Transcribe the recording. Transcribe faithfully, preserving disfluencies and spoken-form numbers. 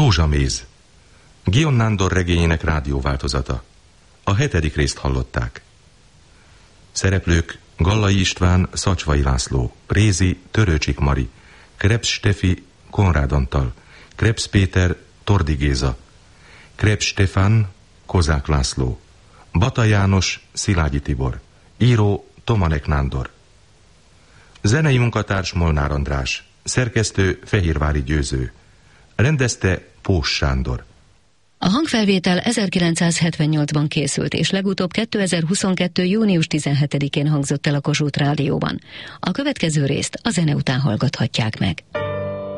Rózsaméz. Guillaume Nándor regényének rádióváltozata. A hetedik részt hallották. Szereplők: Gallai István, Szacsvai László, Prézi, Törőcsik Mari, Krebs Stefi, Konrád Antal, Krebs Péter, Tordi Géza, Krebs Stefán, Kozák László, Bata János, Szilágyi Tibor, író Tomanek Nándor. Zenei munkatárs Molnár András, szerkesztő Fehérvári Győző, rendezte Pós Sándor. A hangfelvétel ezerkilencszázhetvennyolcban készült, és legutóbb kétezer-huszonkettő. június tizenhetedikén hangzott el a Kossuth Rádióban. A következő részt a zene után hallgathatják meg.